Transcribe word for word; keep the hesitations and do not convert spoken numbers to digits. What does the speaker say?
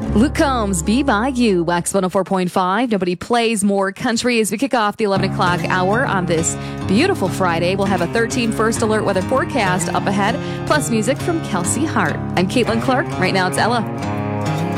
Luke Combs, Be By You, Wax one oh four point five. Nobody plays more country as we kick off the eleven o'clock hour on this beautiful Friday. We'll have a thirteen first alert weather forecast up ahead, plus music from Kelsey Hart. I'm Caitlin Clark. Right now it's Ella.